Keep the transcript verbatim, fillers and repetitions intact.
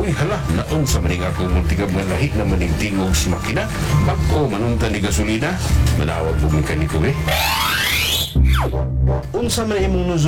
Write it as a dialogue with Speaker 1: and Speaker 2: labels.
Speaker 1: Uy, hala, naon sa maning akong multigab nga lahi na maning tingog si makina. Bako, manunta ni gasolina. Manawag po mekaniko eh. Unsa man imong